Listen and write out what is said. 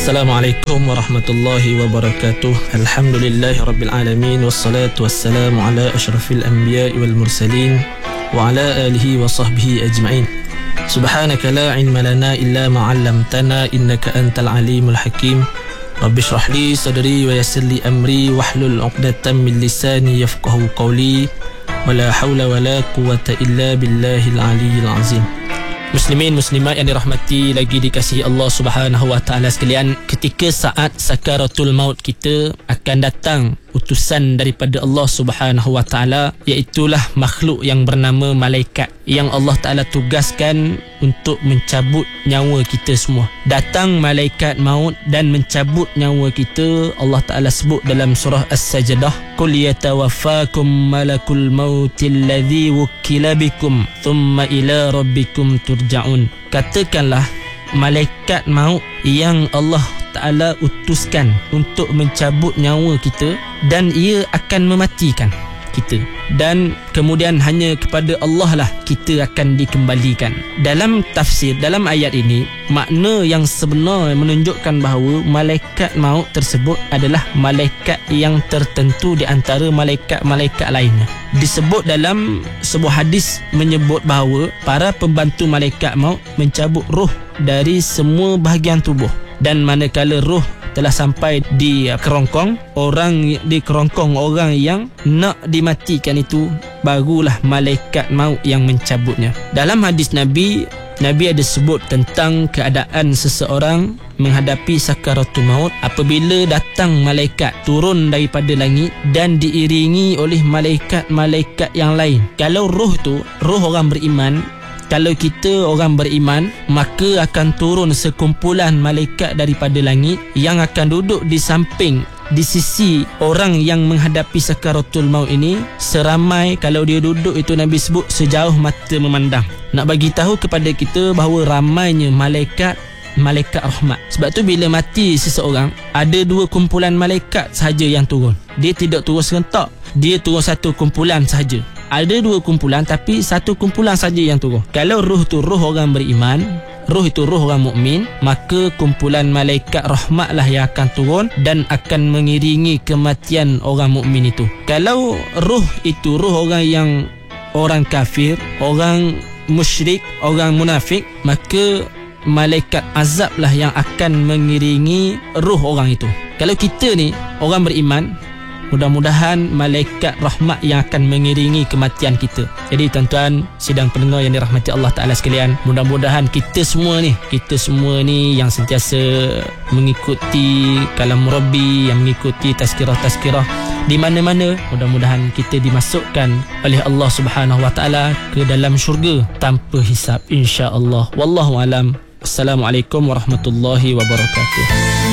Assalamualaikum warahmatullahi wabarakatuh. Alhamdulillahi rabbil alamin, wassalatu wassalamu ala asyrafil anbiya'i wal mursalin wa ala alihi wa sahbihi ajma'in. Subhanaka la ilma lana illa ma 'allamtana innaka antal alimul hakim. Rabbi shrah li sadri wa yassir li amri wahlul 'uqdatam min lisani yafqahu qawli. Wala haula wala quwwata illa billahil aliyyil azim. Muslimin muslimat yang dirahmati lagi dikasihi Allah Subhanahu wa taala sekalian, ketika saat sakaratul maut kita akan datang utusan daripada Allah Subhanahu wa taala, iaitulah makhluk yang bernama malaikat yang Allah Taala tugaskan untuk mencabut nyawa kita semua. Datang malaikat maut dan mencabut nyawa kita. Allah Taala sebut dalam surah As-Sajdah, qul yatawaffakum malakul mautil ladzi wukkila bikum thumma ila rabbikum turja'un. Katakanlah, malaikat maut yang Allah Ta'ala utuskan untuk mencabut nyawa kita, dan ia akan mematikan kita, dan kemudian hanya kepada Allah lah kita akan dikembalikan. Dalam tafsir, dalam ayat ini, makna yang sebenar menunjukkan bahawa malaikat maut tersebut adalah malaikat yang tertentu di antara malaikat-malaikat lainnya. Disebut dalam sebuah hadis menyebut bahawa para pembantu malaikat maut mencabut roh dari semua bahagian tubuh, dan manakala roh telah sampai di kerongkong orang yang nak dimatikan itu, barulah malaikat maut yang mencabutnya. Dalam hadis Nabi ada sebut tentang keadaan seseorang menghadapi sakaratul maut apabila datang malaikat turun daripada langit dan diiringi oleh malaikat-malaikat yang lain. Kalau roh orang beriman, kalau kita orang beriman, maka akan turun sekumpulan malaikat daripada langit yang akan duduk di samping, di sisi orang yang menghadapi sakaratul maut ini, seramai, kalau dia duduk itu Nabi sebut sejauh mata memandang. Nak bagi tahu kepada kita bahawa ramainya malaikat rahmat. Sebab tu bila mati seseorang, ada dua kumpulan malaikat sahaja yang turun. Dia tidak turun serentak, dia turun satu kumpulan sahaja. Ada dua kumpulan tapi satu kumpulan saja yang turun. Kalau roh tu roh orang beriman, roh itu roh orang mukmin, maka kumpulan malaikat rahmatlah yang akan turun dan akan mengiringi kematian orang mukmin itu. Kalau roh itu roh orang kafir, orang musyrik, orang munafik, maka malaikat azablah yang akan mengiringi roh orang itu. Kalau kita ni orang beriman, mudah-mudahan malaikat rahmat yang akan mengiringi kematian kita. Jadi tuan-tuan sidang pendengar yang dirahmati Allah Ta'ala sekalian, mudah-mudahan kita semua ni yang sentiasa mengikuti kalam Rabbi, yang mengikuti tazkirah-tazkirah di mana-mana, mudah-mudahan kita dimasukkan oleh Allah Subhanahu wa taala ke dalam syurga tanpa hisab, insya-Allah. Wallahu alam. Assalamualaikum warahmatullahi wabarakatuh.